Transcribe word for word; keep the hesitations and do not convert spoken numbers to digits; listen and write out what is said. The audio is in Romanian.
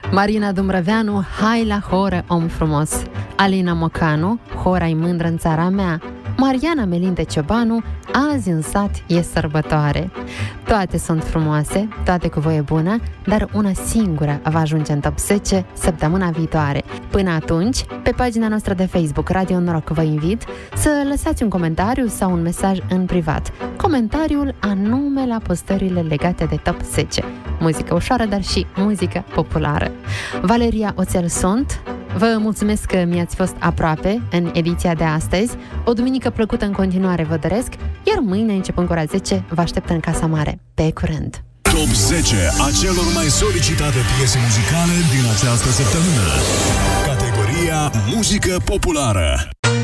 Marina Dumbrăveanu, hai la horă, om frumos. Alina Mocanu, hora-i mândră în țara mea. Mariana Melinte Ciobanu, azi în sat e sărbătoare. Toate sunt frumoase, toate cu voie bună, dar una singură va ajunge în top zece săptămâna viitoare. Până atunci, pe pagina noastră de Facebook Radio Noroc vă invit să lăsați un comentariu sau un mesaj în privat. Comentariul anume la postările legate de top zece. Muzică ușoară, dar și muzică populară. Valeria Oțel sunt. Vă mulțumesc că mi-ați fost aproape în ediția de astăzi. O duminică plăcută în continuare vă doresc, iar mâine, începând cu ora zece, vă aștept în Casa Mare. Pe curând! Top zece a celor mai solicitate piese muzicale din această săptămână. Categoria Muzică Populară.